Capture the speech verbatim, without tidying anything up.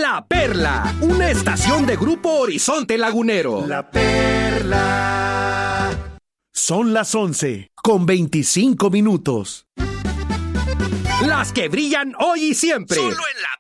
La Perla, una estación de Grupo Horizonte Lagunero. La Perla. Son las once, con veinticinco minutos. Las que brillan hoy y siempre. Solo en La